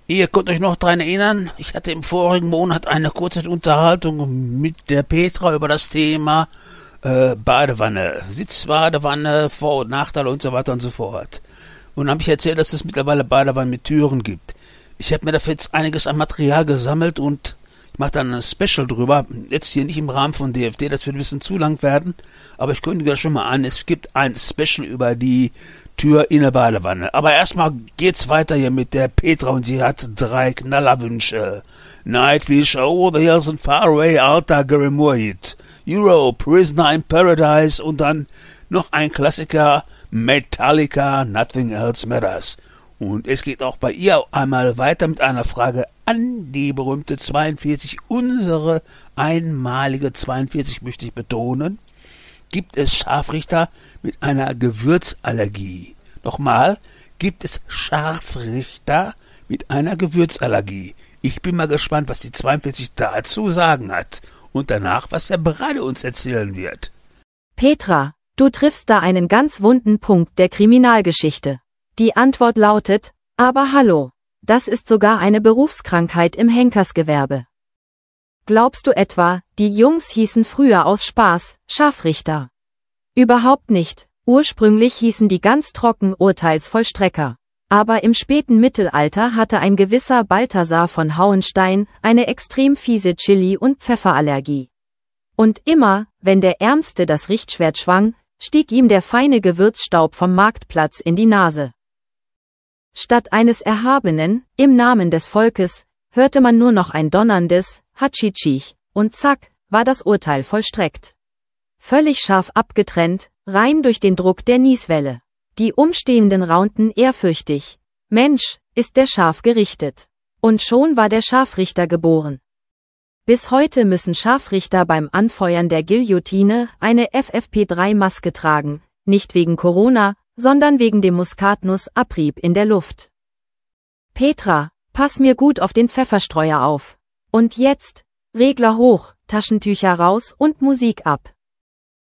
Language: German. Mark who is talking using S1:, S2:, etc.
S1: Ihr könnt euch noch daran erinnern, ich hatte im vorigen Monat eine kurze Unterhaltung mit der Petra über das Thema Badewanne, Sitzbadewanne, Vor- und Nachteile und so weiter und so fort. Und dann habe ich erzählt, dass es mittlerweile Badewannen mit Türen gibt. Ich habe mir dafür jetzt einiges an Material gesammelt und ich mache dann ein Special drüber. Jetzt hier nicht im Rahmen von DFD, das wird ein bisschen zu lang werden, aber ich kündige das schon mal an. Es gibt ein Special über die Tür in der Badewanne. Aber erstmal geht's weiter hier mit der Petra und sie hat 3 Knallerwünsche. Nightwish, Over the Hills and Far Away, Alta Grimwood, Europe, Prisoner in Paradise und dann noch ein Klassiker, Metallica, Nothing Else Matters. Und es geht auch bei ihr einmal weiter mit einer Frage an die berühmte 42, unsere einmalige 42 möchte ich betonen. Gibt es Scharfrichter mit einer Gewürzallergie? Nochmal, gibt es Scharfrichter mit einer Gewürzallergie? Ich bin mal gespannt, was die 42 dazu sagen hat. Und danach, was der Breide uns erzählen wird.
S2: Petra, du triffst da einen ganz wunden Punkt der Kriminalgeschichte. Die Antwort lautet, aber hallo, das ist sogar eine Berufskrankheit im Henkersgewerbe. Glaubst du etwa, die Jungs hießen früher aus Spaß Scharfrichter? Überhaupt nicht, ursprünglich hießen die ganz trocken Urteilsvollstrecker. Aber im späten Mittelalter hatte ein gewisser Balthasar von Hauenstein eine extrem fiese Chili- und Pfefferallergie. Und immer, wenn der Ärmste das Richtschwert schwang, stieg ihm der feine Gewürzstaub vom Marktplatz in die Nase. Statt eines erhabenen, im Namen des Volkes, hörte man nur noch ein donnerndes Hatschitschich, und zack, war das Urteil vollstreckt. Völlig scharf abgetrennt, rein durch den Druck der Nieswelle. Die Umstehenden raunten ehrfürchtig. Mensch, ist der scharf gerichtet. Und schon war der Scharfrichter geboren. Bis heute müssen Scharfrichter beim Anfeuern der Guillotine eine FFP3-Maske tragen, nicht wegen Corona, sondern wegen dem Muskatnussabrieb in der Luft. Petra, pass mir gut auf den Pfefferstreuer auf. Und jetzt, Regler hoch, Taschentücher raus und Musik ab.